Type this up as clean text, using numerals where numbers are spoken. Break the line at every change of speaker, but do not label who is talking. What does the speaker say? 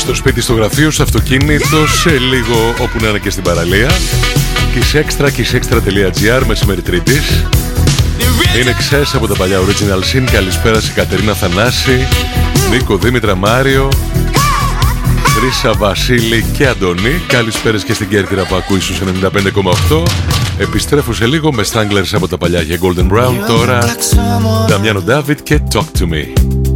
Στο σπίτι, στο γραφείο, στο αυτοκίνητο, σε λίγο όπου να είναι και στην παραλία. KissExtra.gr, μεσημέρι Τρίτης. Είναι Ξες από τα παλιά Original Sin. Καλησπέρα σε Κατερίνα Θανάση, Νίκο, Δήμητρα, Μάριο, Ρίσα, Βασίλη και Αντώνη. Καλησπέρες και στην Κέρκυρα που ακούει στους 95,8. Επιστρέφω σε λίγο με Stranglers από τα παλιά για Golden Brown. Τώρα Νταμιάνο Ντάβιτ και Talk to Me.